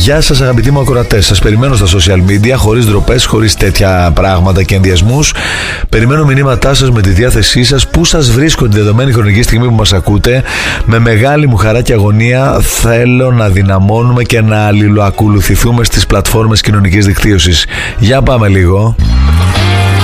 Γεια σας αγαπητοί μου ακροατές, σας περιμένω στα social media, χωρίς ντροπές, χωρίς τέτοια πράγματα και ενδιασμούς. Περιμένω μηνύματά σας με τη διάθεσή σας, πού σας βρίσκω τη δεδομένη χρονική στιγμή που μας ακούτε. Με μεγάλη μου χαρά και αγωνία θέλω να δυναμώνουμε και να αλληλοακολουθηθούμε στις πλατφόρμες κοινωνικής δικτύωσης. Για πάμε λίγο.